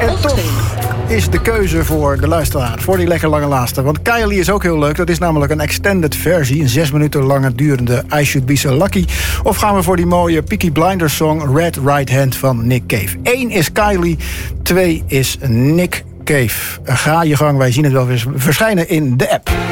En toch is de keuze voor de luisteraar, voor die lekker lange laatste. Want Kylie is ook heel leuk. Dat is namelijk een extended versie, een 6 minuten lange durende I Should Be So Lucky. Of gaan we voor die mooie Peaky Blinders song Red Right Hand van Nick Cave. 1 is Kylie, 2 is Nick Cave. Ga je gang, wij zien het wel weer verschijnen in de app.